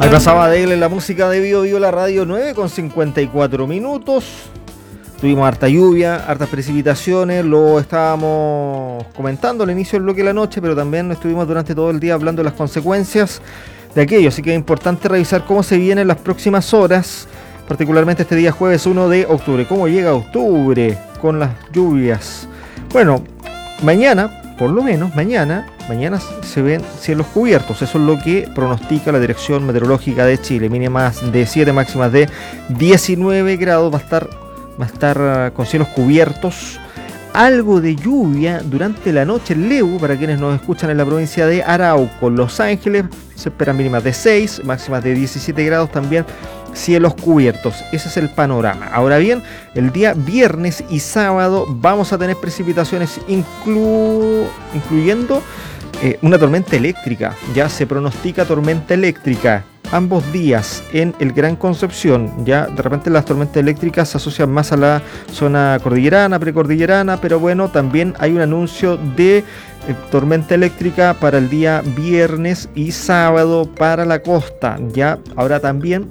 Ahí pasaba de él en la música de Bio Bio, la radio 9 con 54 minutos. Tuvimos harta lluvia, hartas precipitaciones, lo estábamos comentando al inicio del bloque de la noche, pero también estuvimos durante todo el día hablando de las consecuencias de aquello, así que es importante revisar cómo se vienen las próximas horas, particularmente este día jueves 1 de octubre. ¿Cómo llega octubre con las lluvias? Bueno, mañana, por lo menos mañana se ven cielos cubiertos. Eso es lo que pronostica la Dirección Meteorológica de Chile. Mínimas de 7, máximas de 19 grados. Va a estar con cielos cubiertos. Algo de lluvia durante la noche en Leu, para quienes nos escuchan en la provincia de Arauco. Los Ángeles se esperan mínimas de 6, máximas de 17 grados también. Cielos cubiertos, ese es el panorama. Ahora bien, el día viernes y sábado vamos a tener precipitaciones incluyendo una tormenta eléctrica. Ya se pronostica tormenta eléctrica ambos días en el Gran Concepción. Ya de repente las tormentas eléctricas se asocian más a la zona cordillerana, precordillerana, pero bueno, también hay un anuncio de tormenta eléctrica para el día viernes y sábado para la costa. Ya ahora también